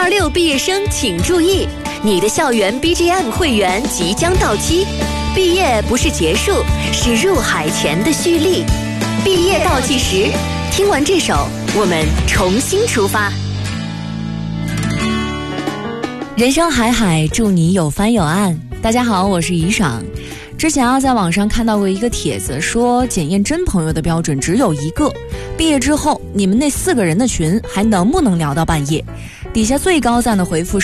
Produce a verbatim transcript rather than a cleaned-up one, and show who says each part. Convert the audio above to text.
Speaker 1: 二六毕业生请注意，你的校园 B G M 会员即将到期。毕业不是结束，是入海前的蓄力。毕业倒计时，听完这首，我们重新出发。人生海海，祝你有帆有岸。大家好，我是怡爽。之前啊，在网上看到过一个帖子，说检验真朋友的标准只有一个：毕业之后，你们那四个人的群还能不能聊到半夜？底下最高赞的回复